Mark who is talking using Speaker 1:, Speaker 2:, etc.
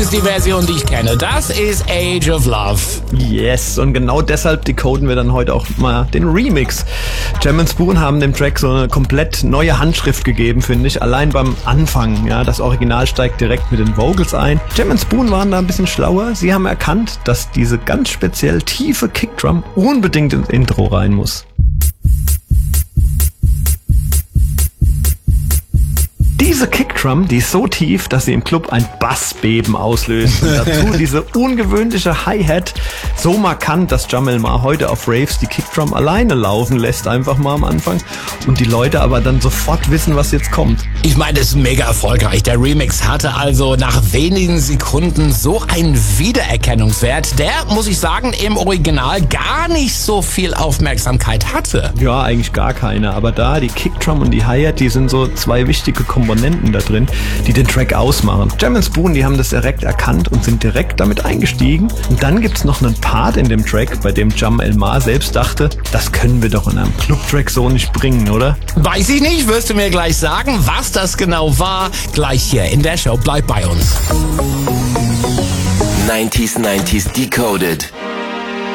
Speaker 1: ist die Version, die ich kenne. Das ist Age of Love.
Speaker 2: Yes, und genau deshalb decoden wir dann heute auch mal den Remix. Jam & Spoon haben dem Track so eine komplett neue Handschrift gegeben, finde ich. Allein beim Anfang, ja, das Original steigt direkt mit den Vocals ein. Jam & Spoon waren da ein bisschen schlauer. Sie haben erkannt, dass diese ganz speziell tiefe Kickdrum unbedingt ins Intro rein muss. Diese Kickdrum, die ist so tief, dass sie im Club ein Bassbeben auslöst. Und dazu diese ungewöhnliche Hi-Hat, so markant, dass Jam Elmar heute auf Raves die Kickdrum alleine laufen lässt, einfach mal am Anfang. Und die Leute aber dann sofort wissen, was jetzt kommt.
Speaker 1: Ich meine, das ist mega erfolgreich. Der Remix hatte also nach wenigen Sekunden so einen Wiedererkennungswert, der, muss ich sagen, im Original gar nicht so viel Aufmerksamkeit hatte.
Speaker 2: Ja, eigentlich gar keine. Aber da, die Kickdrum und die Hi-Hat, die sind so zwei wichtige Komponenten da drin, die den Track ausmachen. Jam & Spoon, die haben das direkt erkannt und sind direkt damit eingestiegen. Und dann gibt's noch einen Part in dem Track, bei dem Jam Elmar selbst dachte, das können wir doch in einem Club-Track so nicht bringen, oder?
Speaker 1: Weiß ich nicht, wirst du mir gleich sagen, was das genau war. Gleich hier in der Show. Bleib bei uns.
Speaker 3: 90s Decoded.